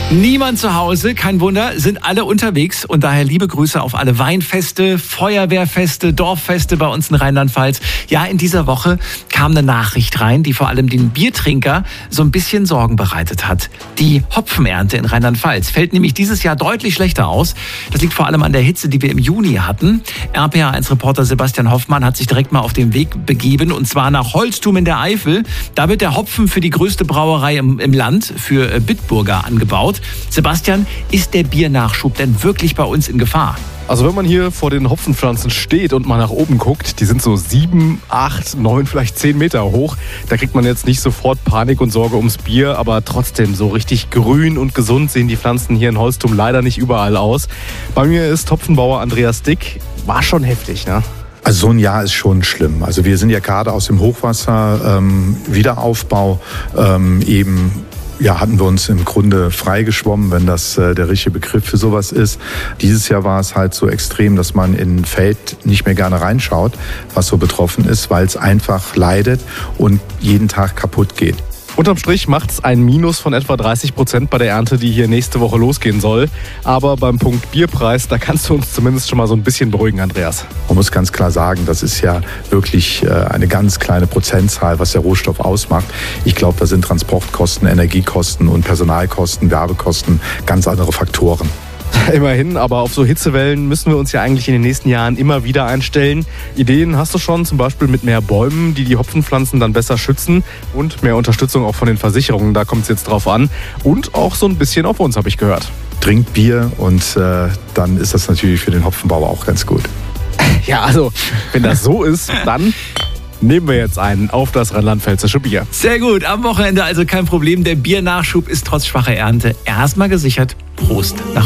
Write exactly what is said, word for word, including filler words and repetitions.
Niemand zu Hause, kein Wunder, sind alle unterwegs und daher liebe Grüße auf alle Weinfeste, Feuerwehrfeste, Dorffeste bei uns in Rheinland-Pfalz. Ja, in dieser Woche kam eine Nachricht rein, die vor allem den Biertrinker so ein bisschen Sorgen bereitet hat. Die Hopfenernte in Rheinland-Pfalz fällt nämlich dieses Jahr deutlich schlechter aus. Das liegt vor allem an der Hitze, die wir im Juni hatten. R P A eins Reporter Sebastian Hoffmann hat sich direkt mal auf den Weg begeben und zwar nach Holztum in der Eifel. Da wird der Hopfen für die größte Brauerei im, im Land, für Bitburger, angebaut. Sebastian, ist der Biernachschub denn wirklich bei uns in Gefahr? Also wenn man hier vor den Hopfenpflanzen steht und mal nach oben guckt, die sind so sieben, acht, neun, vielleicht zehn Meter hoch. Da kriegt man jetzt nicht sofort Panik und Sorge ums Bier, aber trotzdem so richtig grün und gesund sehen die Pflanzen hier in Holztum leider nicht überall aus. Bei mir ist Hopfenbauer Andreas Dick. War schon heftig, ne? Also so ein Jahr ist schon schlimm. Also wir sind ja gerade aus dem Hochwasser, ähm, Wiederaufbau, ähm, eben ja, hatten wir uns im Grunde freigeschwommen, wenn das äh, der richtige Begriff für sowas ist. Dieses Jahr war es halt so extrem, dass man in ein Feld nicht mehr gerne reinschaut, was so betroffen ist, weil es einfach leidet und jeden Tag kaputt geht. Unterm Strich macht es ein Minus von etwa dreißig Prozent bei der Ernte, die hier nächste Woche losgehen soll. Aber beim Punkt Bierpreis, da kannst du uns zumindest schon mal so ein bisschen beruhigen, Andreas. Man muss ganz klar sagen, das ist ja wirklich eine ganz kleine Prozentzahl, was der Rohstoff ausmacht. Ich glaube, da sind Transportkosten, Energiekosten und Personalkosten, Werbekosten ganz andere Faktoren. Immerhin, aber auf so Hitzewellen müssen wir uns ja eigentlich in den nächsten Jahren immer wieder einstellen. Ideen hast du schon, zum Beispiel mit mehr Bäumen, die die Hopfenpflanzen dann besser schützen und mehr Unterstützung auch von den Versicherungen, da kommt es jetzt drauf an. Und auch so ein bisschen auf uns, habe ich gehört. Trinkt Bier und äh, dann ist das natürlich für den Hopfenbauer auch ganz gut. Ja, also wenn das so ist, dann nehmen wir jetzt einen auf das rheinland-pfälzische Bier. Sehr gut, am Wochenende also kein Problem. Der Biernachschub ist trotz schwacher Ernte erstmal gesichert. Prost nach